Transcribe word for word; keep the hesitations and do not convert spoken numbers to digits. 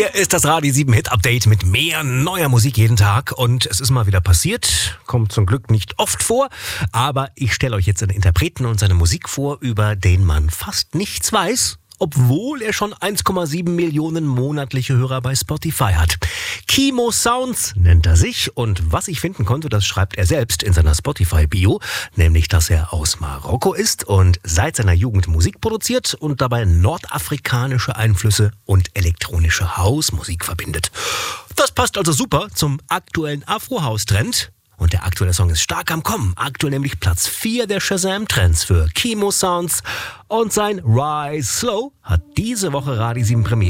Hier ist das Radio sieben Hit Update mit mehr neuer Musik jeden Tag und es ist mal wieder passiert, kommt zum Glück nicht oft vor, aber ich stelle euch jetzt einen Interpreten und seine Musik vor, über den man fast nichts weiß, obwohl er schon eins Komma sieben Millionen monatliche Hörer bei Spotify hat. Kimo Sounds nennt er sich und was ich finden konnte, das schreibt er selbst in seiner Spotify-Bio, nämlich, dass er aus Marokko ist und seit seiner Jugend Musik produziert und dabei nordafrikanische Einflüsse und elektronische Hausmusik verbindet. Das passt also super zum aktuellen Afro-House-Trend. Und der aktuelle Song ist stark am Kommen. Aktuell nämlich Platz vier der Shazam-Trends für Kimo Sounds. Und sein Rise Slow hat diese Woche Radio sieben Premiere.